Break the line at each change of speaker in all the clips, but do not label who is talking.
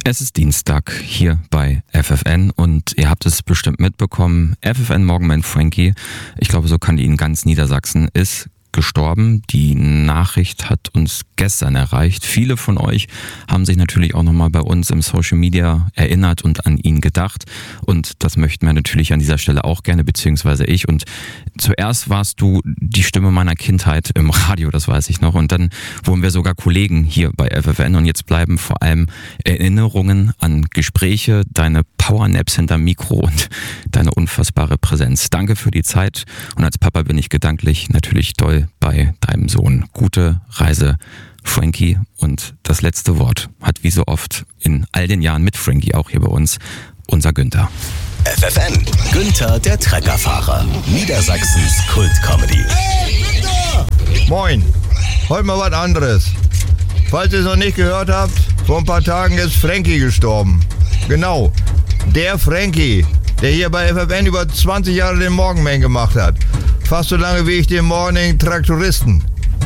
Es ist Dienstag hier bei FFN und ihr habt es bestimmt mitbekommen. FFN Morgenman Frankie, ich glaube, so kann die in ganz Niedersachsen, ist gestorben. Die Nachricht hat uns gestern erreicht. Viele von euch haben sich natürlich auch nochmal bei uns im Social Media erinnert und an ihn gedacht. Und das möchten wir natürlich an dieser Stelle auch gerne, beziehungsweise ich. Und zuerst warst du die Stimme meiner Kindheit im Radio, das weiß ich noch. Und dann wurden wir sogar Kollegen hier bei FFN. Und jetzt bleiben vor allem Erinnerungen an Gespräche, deine Powernaps hinterm Mikro und deine unfassbare Präsenz. Danke für die Zeit. Und als Papa bin ich gedanklich natürlich doll bei deinem Sohn. Gute Reise, Frankie. Und das letzte Wort hat wie so oft in all den Jahren mit Frankie auch hier bei uns unser Günther.
FFN, Günther der Treckerfahrer, Niedersachsens Kult-Comedy.
Hey, Günther! Moin, heute mal was anderes. Falls ihr es noch nicht gehört habt, vor ein paar Tagen ist Frankie gestorben. Genau, der Frankie, der hier bei FFN über 20 Jahre den Morgenman gemacht hat. Fast so lange wie ich den Morning Traktoristen.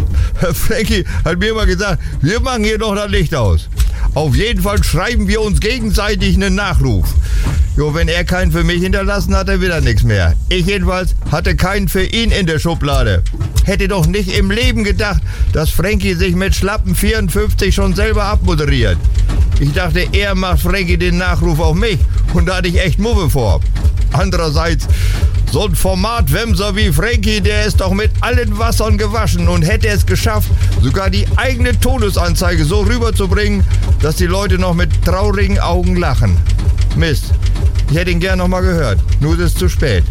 Frankie hat mir immer gesagt, wir machen hier noch das Licht aus. Auf jeden Fall schreiben wir uns gegenseitig einen Nachruf. Jo, wenn er keinen für mich hinterlassen hat, dann wieder nichts mehr. Ich jedenfalls hatte keinen für ihn in der Schublade. Hätte doch nicht im Leben gedacht, dass Frankie sich mit schlappen 54 schon selber abmoderiert. Ich dachte, er macht Frankie den Nachruf auf mich und da hatte ich echt Muffe vor. Andererseits, so ein Formatwemser wie Frankie, der ist doch mit allen Wassern gewaschen und hätte es geschafft, sogar die eigene Todesanzeige so rüberzubringen, dass die Leute noch mit traurigen Augen lachen. Mist, ich hätte ihn gern noch mal gehört, nur ist es zu spät.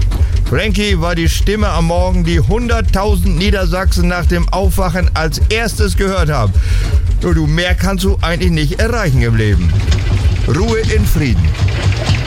Frankie war die Stimme am Morgen, die 100.000 Niedersachsen nach dem Aufwachen als erstes gehört haben. Nur du, mehr kannst du eigentlich nicht erreichen im Leben. Ruhe in Frieden.